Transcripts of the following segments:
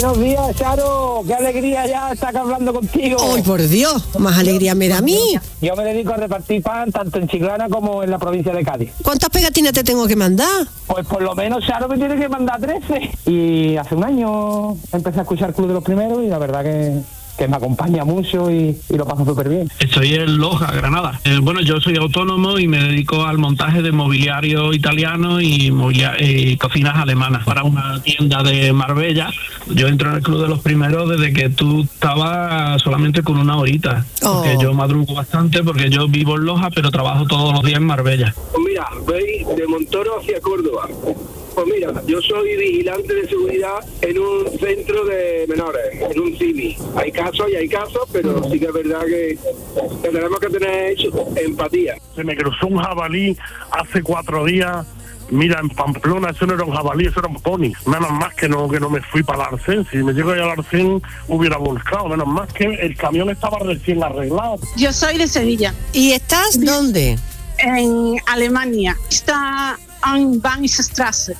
Buenos días, Charo. Qué alegría ya estar hablando contigo. ¡Ay, por Dios! Más alegría me da a mí. Yo me dedico a repartir pan tanto en Chiclana como en la provincia de Cádiz. ¿Cuántas pegatinas te tengo que mandar? Pues por lo menos Charo me tiene que mandar 13. Y hace un año empecé a escuchar Club de los Primeros y la verdad que me acompaña mucho y lo paso súper bien. Estoy en Loja, Granada. Bueno, yo soy autónomo y me dedico al montaje de mobiliario italiano y cocinas alemanas para una tienda de Marbella. Yo entro en el Club de los Primeros desde que tú estabas solamente con una horita. Porque yo madrugo bastante, porque yo vivo en Loja, pero trabajo todos los días en Marbella. Pues mira, voy de Montoro hacia Córdoba. Pues mira, yo soy vigilante de seguridad en un centro de menores, en un CIMI. Hay casos y hay casos, pero sí que es verdad que tenemos que tener empatía. Se me cruzó un jabalí hace 4 días. Mira, en Pamplona eso no era un jabalí, eso era un pony. Menos más que no me fui para el Arsén. Si me llego ya al Arsén hubiera volcado. Menos más que el camión estaba recién arreglado. Yo soy de Sevilla. ¿Y estás dónde? En Alemania. Está en Bahnhofstrasse.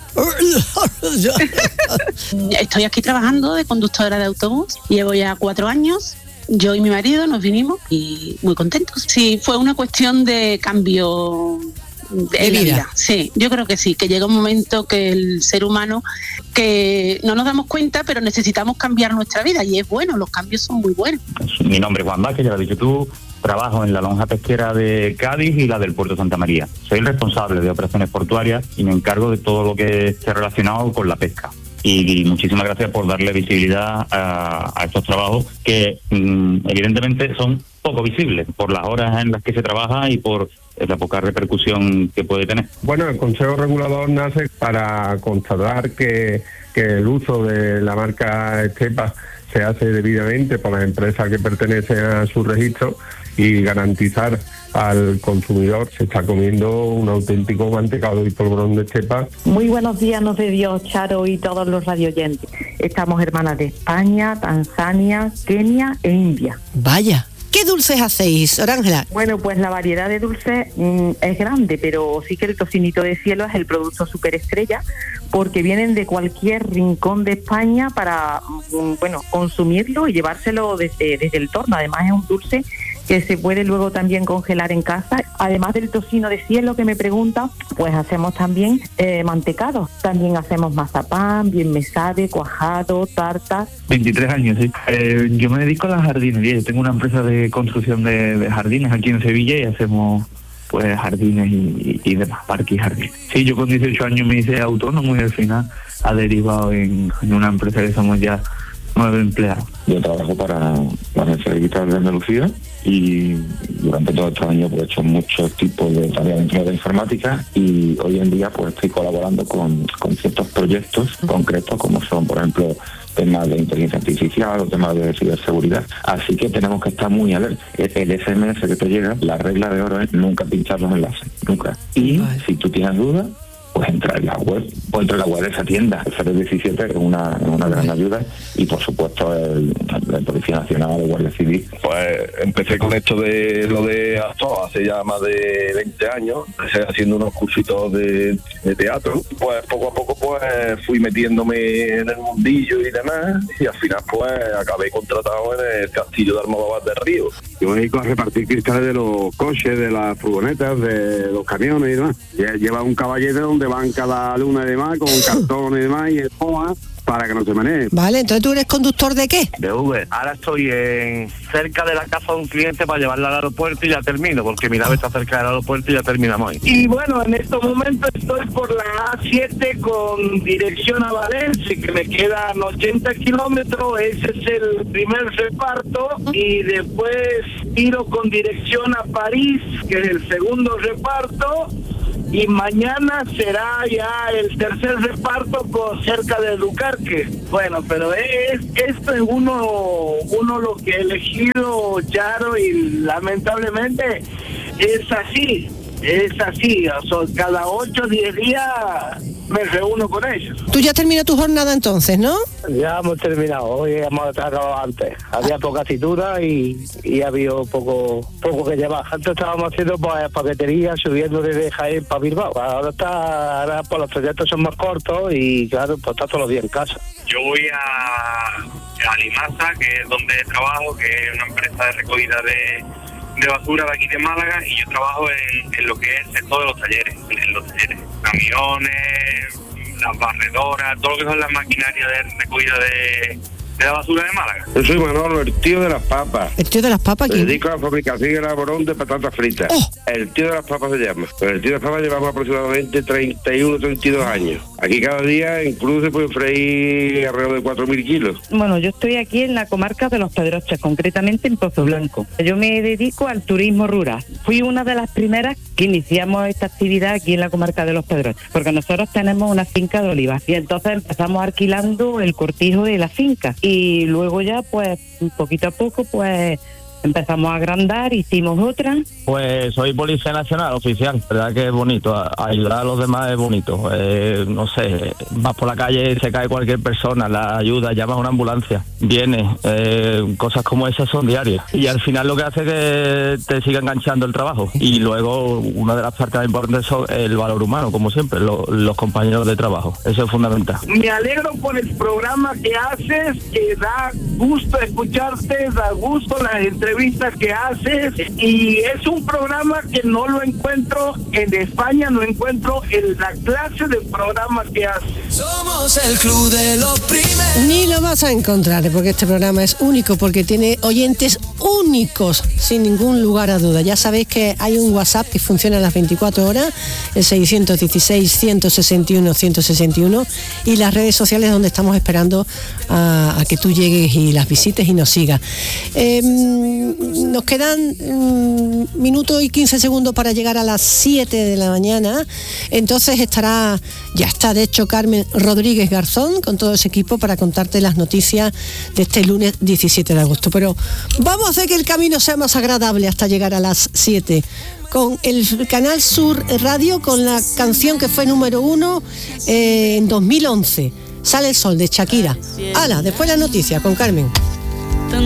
Estoy aquí trabajando de conductora de autobús. Llevo ya 4 años. Yo y mi marido nos vinimos y muy contentos. Sí, fue una cuestión de cambio de vida. Sí, yo creo que sí, que llega un momento que el ser humano, que no nos damos cuenta, pero necesitamos cambiar nuestra vida y es bueno, los cambios son muy buenos. Mi nombre es Juan Vázquez, ya lo has dicho tú. Trabajo en la lonja pesquera de Cádiz y la del Puerto de Santa María. Soy el responsable de operaciones portuarias y me encargo de todo lo que esté relacionado con la pesca. Y muchísimas gracias por darle visibilidad a estos trabajos que evidentemente son poco visibles por las horas en las que se trabaja y por la poca repercusión que puede tener. Bueno, el Consejo Regulador nace para constatar que el uso de la marca Estepa se hace debidamente por las empresas que pertenecen a su registro y garantizar al consumidor se está comiendo un auténtico mantecado y polvorón de Estepa. Muy buenos días, nos de Dios, Charo y todos los radioyentes. Estamos hermanas de España, Tanzania, Kenia e India. Vaya. ¿Qué dulces hacéis, Ángela? Bueno, pues la variedad de dulces es grande, pero sí que el tocinito de cielo es el producto superestrella, porque vienen de cualquier rincón de España para consumirlo y llevárselo desde el torno. Además es un dulce que se puede luego también congelar en casa. Además del tocino de cielo que me pregunta, pues hacemos también mantecados. También hacemos mazapán, bien mesade, cuajado, tartas. 23 años, sí. Yo me dedico a la jardinería. Yo tengo una empresa de construcción de jardines aquí en Sevilla y hacemos pues jardines y demás, parques y jardines. Sí, yo con 18 años me hice autónomo y al final ha derivado en una empresa que somos ya 9 empleados. Yo trabajo para la Agencia Digital de Andalucía y durante todos estos años pues, he hecho muchos tipos de tareas dentro de la informática y hoy en día pues estoy colaborando con ciertos proyectos concretos como son, por ejemplo, temas de inteligencia artificial o temas de ciberseguridad. Así que tenemos que estar muy alerta. El SMS que te llega, la regla de oro es nunca pinchar los enlaces, nunca. Y si tú tienes dudas, pues entra en la web, o entra en la web de esa tienda. El 017 es una gran ayuda y por supuesto la Policía Nacional, el Guardia Civil. Pues empecé con esto de lo de actor hace ya más de 20 años, empecé haciendo unos cursitos de teatro, pues poco a poco pues fui metiéndome en el mundillo y demás y al final pues acabé contratado en el Castillo de Almodóvar del Río. Yo me dedico a repartir cristales de los coches, de las furgonetas, de los camiones y demás. Lleva un caballete donde van cada luna y demás, con cartón y demás y esponja para que no se menee. Vale, entonces ¿tú eres conductor de qué? De Uber. Ahora estoy cerca de la casa de un cliente para llevarla al aeropuerto y ya termino, porque mi nave está cerca del aeropuerto y ya terminamos ahí. Y bueno, en estos momentos estoy por la A7 con dirección a Valencia, que me quedan 80 kilómetros, ese es el primer reparto, y después tiro con dirección a París, que es el segundo reparto, y mañana será ya el tercer reparto cerca de Ducarque. Bueno, pero esto es uno lo que he elegido, Charo, y lamentablemente es así, o sea, cada 8 o 10 días me reúno con ellos. Tú ya terminas tu jornada entonces, ¿no? Ya hemos terminado, hoy hemos acabado antes. Había poca cintura y había poco que llevar. Antes estábamos haciendo pues, paquetería, subiendo desde Jaén para Bilbao. Ahora pues, los proyectos son más cortos y claro, pues está todos los días en casa. Yo voy a Limasa, que es donde trabajo, que es una empresa de recogida de basura de aquí de Málaga, y yo trabajo en lo que es el sector de los talleres, en los talleres, camiones, las barredoras, todo lo que son las maquinarias de recogida de la basura de Málaga. Yo soy Manolo, el tío de las papas. ¿El tío de las papas? Me ¿Quién? dedico a la fabricación y elaboración de patatas fritas. ¡Oh! El tío de las papas se llama. Pero el tío de las papas llevamos aproximadamente 31, 32 años. Aquí cada día incluso se puede freír alrededor de 4.000 kilos. Bueno, yo estoy aquí en la comarca de Los Pedroches, concretamente en Pozo Blanco. Yo me dedico al turismo rural. Fui una de las primeras que iniciamos esta actividad aquí en la comarca de Los Pedroches, porque nosotros tenemos una finca de olivas y entonces empezamos alquilando el cortijo de la finca y luego ya pues poquito a poco pues empezamos a agrandar, hicimos otra. Pues soy Policía Nacional, oficial, verdad que es bonito, ayudar a los demás es bonito, no sé, vas por la calle, se cae cualquier persona, la ayuda, llamas a una ambulancia, viene, cosas como esas son diarias y al final lo que hace es que te siga enganchando el trabajo y luego una de las partes importantes son el valor humano, como siempre, los compañeros de trabajo, eso es fundamental. Me alegro por el programa que haces, que da gusto escucharte, da gusto las entrevistas que haces y es un programa que no lo encuentro en España, no encuentro en la clase de programa que haces. Somos el club de los primeros. Ni lo vas a encontrar porque este programa es único, porque tiene oyentes únicos, sin ningún lugar a duda. Ya sabéis que hay un WhatsApp que funciona a las 24 horas, el 616-161-161 y las redes sociales donde estamos esperando a que tú llegues y las visites y nos sigas. Nos quedan minuto y 15 segundos para llegar a las 7 de la mañana. Entonces ya está de hecho Carmen Rodríguez Garzón con todo ese equipo para contarte las noticias de este lunes 17 de agosto. Pero vamos a hacer que el camino sea más agradable hasta llegar a las 7. Con el Canal Sur Radio, con la canción que fue número 1 en 2011. Sale el sol de Shakira. ¡Hala! Después la noticia con Carmen.